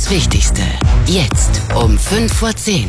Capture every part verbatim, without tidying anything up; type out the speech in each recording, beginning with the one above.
Das Wichtigste. Jetzt um fünf vor zehn.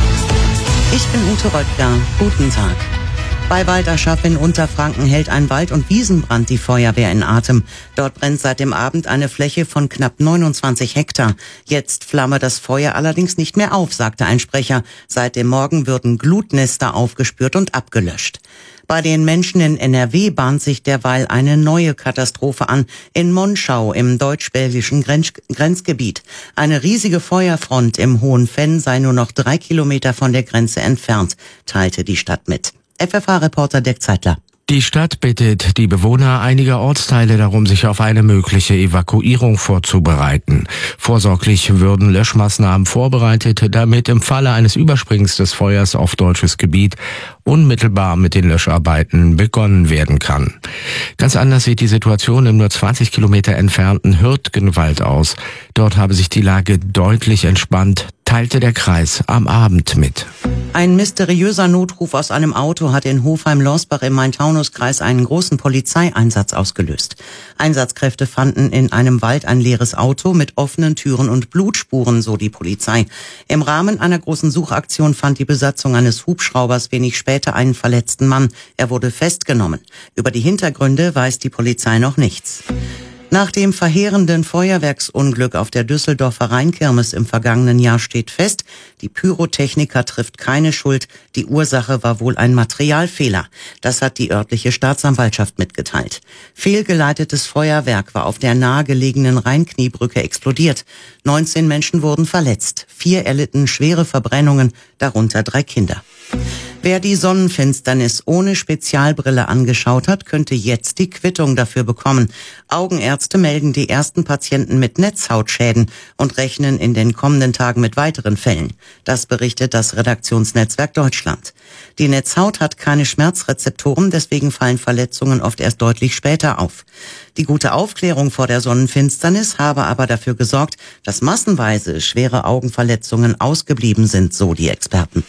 Ich bin Ute Röttger. Guten Tag. Bei Walderschaff in Unterfranken hält ein Wald- und Wiesenbrand die Feuerwehr in Atem. Dort brennt seit dem Abend eine Fläche von knapp neunundzwanzig Hektar. Jetzt flamme das Feuer allerdings nicht mehr auf, sagte ein Sprecher. Seit dem Morgen würden Glutnester aufgespürt und abgelöscht. Bei den Menschen in N R W bahnt sich derweil eine neue Katastrophe an. In Monschau im deutsch-belgischen Grenz- Grenzgebiet. Eine riesige Feuerfront im Hohen Venn sei nur noch drei Kilometer von der Grenze entfernt, teilte die Stadt mit. F F H-Reporter Dirk Zeitler. Die Stadt bittet die Bewohner einiger Ortsteile darum, sich auf eine mögliche Evakuierung vorzubereiten. Vorsorglich würden Löschmaßnahmen vorbereitet, damit im Falle eines Übersprings des Feuers auf deutsches Gebiet unmittelbar mit den Löscharbeiten begonnen werden kann. Ganz anders sieht die Situation im nur zwanzig Kilometer entfernten Hürtgenwald aus. Dort habe sich die Lage deutlich entspannt, teilte der Kreis am Abend mit. Ein mysteriöser Notruf aus einem Auto hat in Hofheim-Lorsbach im Main-Taunus-Kreis einen großen Polizeieinsatz ausgelöst. Einsatzkräfte fanden in einem Wald ein leeres Auto mit offenen Türen und Blutspuren, so die Polizei. Im Rahmen einer großen Suchaktion fand die Besatzung eines Hubschraubers wenig später einen verletzten Mann. Er wurde festgenommen. Über die Hintergründe weiß die Polizei noch nichts. Nach dem verheerenden Feuerwerksunglück auf der Düsseldorfer Rheinkirmes im vergangenen Jahr steht fest, die Pyrotechniker trifft keine Schuld. Die Ursache war wohl ein Materialfehler. Das hat die örtliche Staatsanwaltschaft mitgeteilt. Fehlgeleitetes Feuerwerk war auf der nahegelegenen Rheinkniebrücke explodiert. neunzehn Menschen wurden verletzt. Vier erlitten schwere Verbrennungen, darunter drei Kinder. Wer die Sonnenfinsternis ohne Spezialbrille angeschaut hat, könnte jetzt die Quittung dafür bekommen. Augenärzte melden die ersten Patienten mit Netzhautschäden und rechnen in den kommenden Tagen mit weiteren Fällen. Das berichtet das Redaktionsnetzwerk Deutschland. Die Netzhaut hat keine Schmerzrezeptoren, deswegen fallen Verletzungen oft erst deutlich später auf. Die gute Aufklärung vor der Sonnenfinsternis habe aber dafür gesorgt, dass massenweise schwere Augenverletzungen ausgeblieben sind, so die Experten.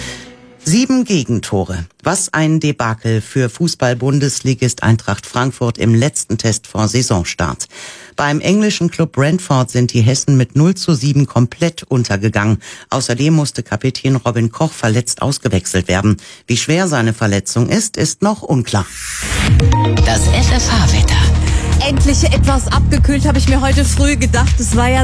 Sieben Gegentore. Was ein Debakel für Fußball-Bundesligist Eintracht Frankfurt im letzten Test vor Saisonstart. Beim englischen Club Brentford sind die Hessen mit null zu sieben komplett untergegangen. Außerdem musste Kapitän Robin Koch verletzt ausgewechselt werden. Wie schwer seine Verletzung ist, ist noch unklar. Das F F H-Wetter. Endlich etwas abgekühlt, habe ich mir heute früh gedacht. Es war ja